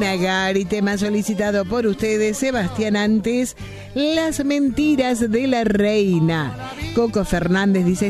Luna Gari, tema solicitado por ustedes. Sebastián Antes, Las mentiras de la reina. Coco Fernández dice,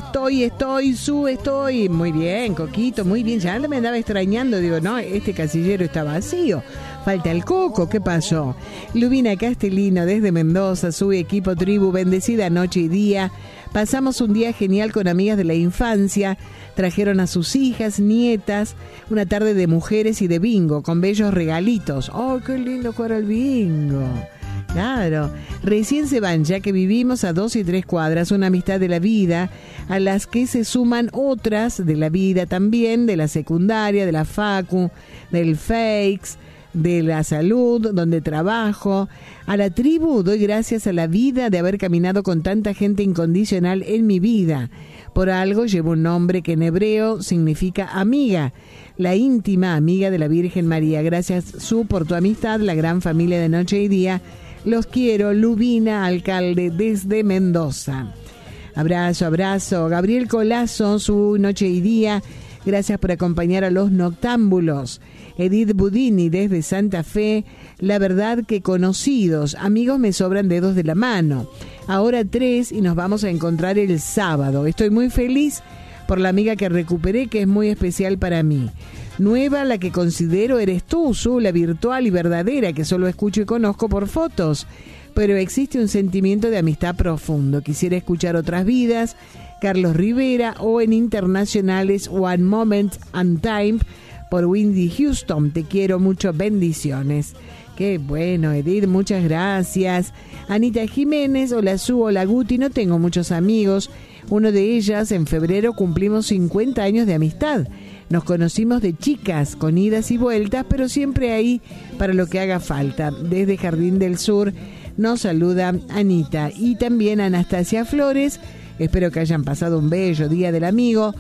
estoy. Muy bien, Coquito, muy bien. Ya me andaba extrañando, digo, no, este casillero está vacío. Falta el Coco, ¿qué pasó? Lubina Castellino desde Mendoza, su equipo tribu, bendecida noche y día. Pasamos un día genial con amigas de la infancia. Trajeron a sus hijas, nietas, una tarde de mujeres y de bingo, con bellos regalitos. ¡Oh, qué lindo jugar al bingo! Claro, recién se van, ya que vivimos a 2 y 3 cuadras, una amistad de la vida, a las que se suman otras de la vida también, de la secundaria, de la facu, del fakes, de la salud, donde trabajo. A la tribu doy gracias a la vida de haber caminado con tanta gente incondicional en mi vida. Por algo llevo un nombre que en hebreo significa amiga, la íntima amiga de la Virgen María. Gracias, Su, por tu amistad, la gran familia de Noche y Día. Los quiero, Lubina, alcalde desde Mendoza. Abrazo. Gabriel Colazo, Su Noche y Día. Gracias por acompañar a los noctámbulos. Edith Budini desde Santa Fe. La verdad que conocidos, amigos me sobran dedos de la mano. Ahora 3 y nos vamos a encontrar el sábado. Estoy muy feliz por la amiga que recuperé, que es muy especial para mí. Nueva, la que considero eres tú, Su, la virtual y verdadera, que solo escucho y conozco por fotos. Pero existe un sentimiento de amistad profundo. Quisiera escuchar otras vidas. Carlos Rivera, o en internacionales One Moment and Time por Whitney Houston. Te quiero mucho, bendiciones. Qué bueno, Edith, muchas gracias. Anita Jiménez, hola Su, hola Guti, no tengo muchos amigos. Uno de ellas, en febrero cumplimos 50 años de amistad. Nos conocimos de chicas, con idas y vueltas, pero siempre ahí para lo que haga falta. Desde Jardín del Sur nos saluda Anita y también Anastasia Flores. Espero que hayan pasado un bello día del amigo.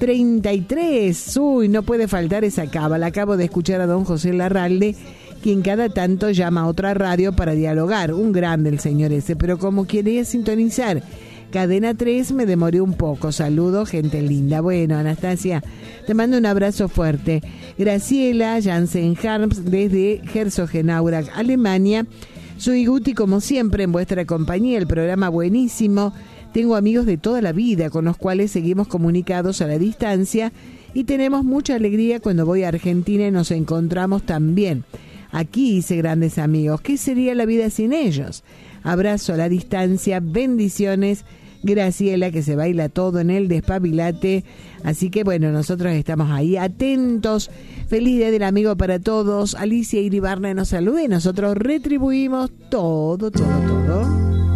33, uy, no puede faltar esa cábala. Acabo de escuchar a don José Larralde, quien cada tanto llama a otra radio para dialogar. Un grande el señor ese, pero como quería sintonizar Cadena 3 me demoré un poco. Saludos, gente linda. Bueno, Anastasia, te mando un abrazo fuerte. Graciela Jansen Harms desde Herzogenaurach, Alemania. Soy Guti, como siempre, en vuestra compañía. El programa buenísimo. Tengo amigos de toda la vida con los cuales seguimos comunicados a la distancia y tenemos mucha alegría cuando voy a Argentina y nos encontramos también. Aquí hice grandes amigos. ¿Qué sería la vida sin ellos? Abrazo a la distancia, bendiciones. Graciela, que se baila todo en el Despabilate. Así que bueno, nosotros estamos ahí atentos. Feliz Día del Amigo para todos. Alicia Iribarne nos saluda y nosotros retribuimos todo.